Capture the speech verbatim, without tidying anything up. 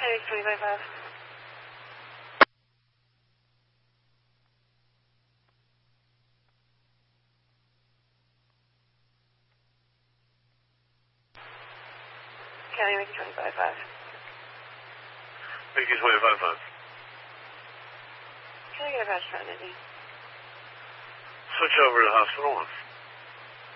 County twenty-five five. County Mickey twenty-five five. Mickey twenty-five five. Can I get a patch for N D? Switch over to hospital one.